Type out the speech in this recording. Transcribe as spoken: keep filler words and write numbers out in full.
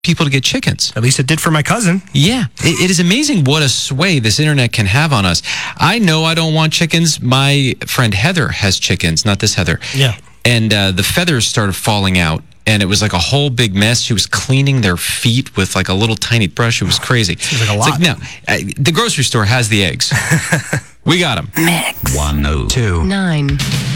people to get chickens. At least it did for my cousin. Yeah, it, it is amazing what a sway this internet can have on us. I know I don't want chickens. My friend Heather has chickens, not this Heather. Yeah. And uh, the feathers started falling out, and it was like a whole big mess. She was cleaning their feet with like a little tiny brush. It was crazy. Seems like a lot. It's like, no, uh, the grocery store has the eggs. We got them. Mix one oh two nine.